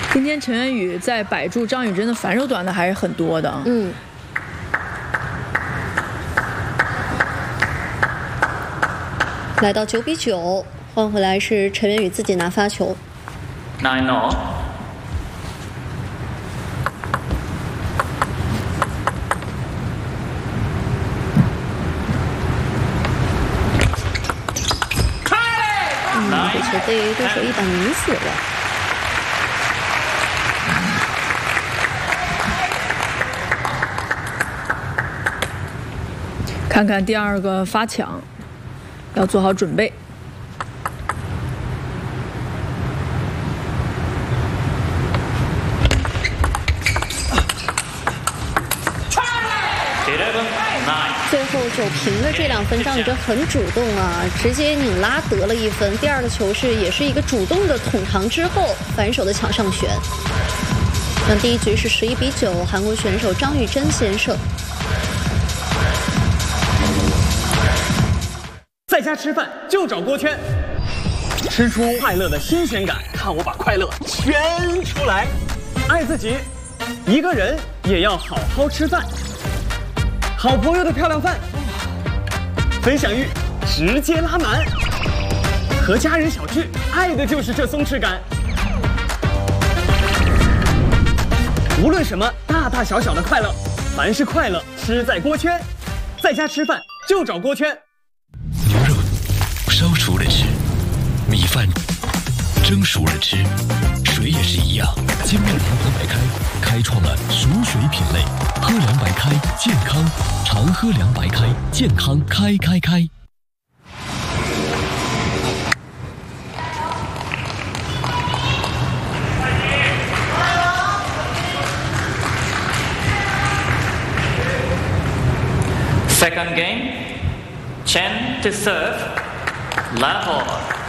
今天陈元宇在摆住张雨臻的反手短的还是很多的。 来到9比9，换回来是陈元宇自己拿发球。 9-0。 这球被对手一板拧死了。 看看第二个发抢，要做好准备。 最后就凭着这2分，张雨臻很主动啊，直接拧拉得了1分。第二个球也是一个主动的捅长之后反手的抢上旋。那第一局是11比9，韩国选手张雨臻先胜。 在家吃饭就找锅圈，吃出快乐的新鲜感，看我把快乐圈出来。爱自己，一个人也要好好吃饭。好朋友的漂亮饭，分享欲直接拉满。和家人小聚，爱的就是这松弛感。无论什么大大小小的快乐，凡是快乐吃在锅圈。在家吃饭就找锅圈。 牛肉烧熟了吃，米饭蒸熟了吃，水也是一样。金面堂喝白开开创了熟水品类，喝凉白开健康，常喝凉白开健康开。 Second game, Chen to serve, level.